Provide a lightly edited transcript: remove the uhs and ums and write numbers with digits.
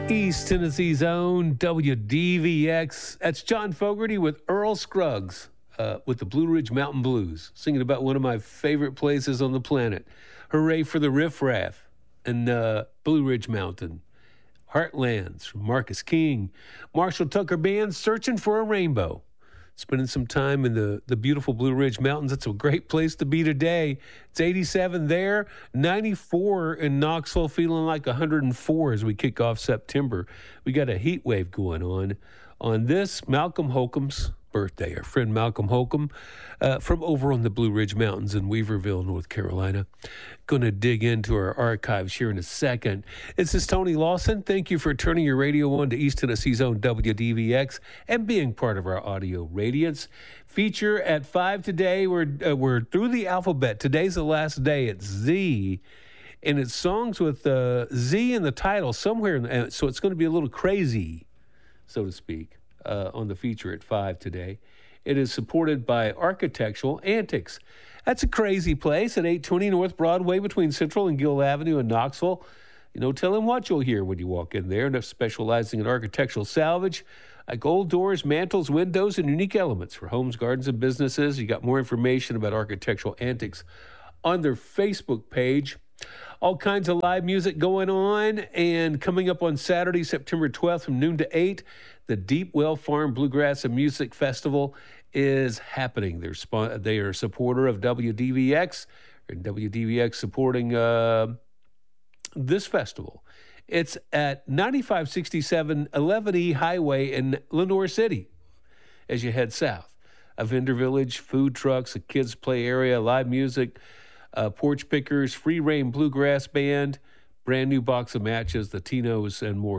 East Tennessee's own WDVX. That's John Fogerty with Earl Scruggs with the Blue Ridge Mountain Blues, singing about one of my favorite places on the planet. Hooray for the riffraff and Blue Ridge Mountain. Heartlands from Marcus King. Marshall Tucker Band, Searching for a Rainbow. Spending some time in the beautiful Blue Ridge Mountains. It's a great place to be today. It's 87 there, 94 in Knoxville, feeling like 104 as we kick off September. We got a heat wave going on this Malcolm Holcomb's birthday. Our friend Malcolm Holcomb from over on the Blue Ridge Mountains in Weaverville, North Carolina. Going to dig into our archives here in a second. This is Tony Lawson. Thank you for turning your radio on to East Tennessee's own WDVX and being part of our audio radiance. Feature at 5 today. We're through the alphabet. Today's the last day. It's Z. And it's songs with Z in the title somewhere. So it's going to be a little crazy, so to speak. On the feature at 5 today. It is supported by Architectural Antics. That's a crazy place at 820 North Broadway between Central and Gill Avenue in Knoxville. You know, tell them what you'll hear when you walk in there. And they're specializing in architectural salvage, like old doors, mantles, windows, and unique elements for homes, gardens, and businesses. You got more information about Architectural Antics on their Facebook page. All kinds of live music going on, and coming up on Saturday, September 12th from noon to 8, the Deep Well Farm Bluegrass and Music Festival is happening. They are a supporter of WDVX, and WDVX supporting this festival. It's at 9567 11E Highway in Lenoir City as you head south. A vendor village, food trucks, a kids' play area, live music, porch pickers, free reign bluegrass band, brand new box of matches, the Tinos, and more.